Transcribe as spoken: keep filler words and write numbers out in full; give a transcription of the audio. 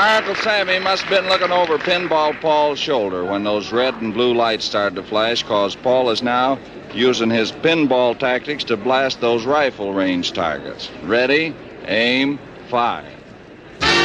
Our Uncle Sammy must have been looking over Pinball Paul's shoulder when those red and blue lights started to flash, because Paul is now using his pinball tactics to blast those rifle range targets. Ready, aim, fire.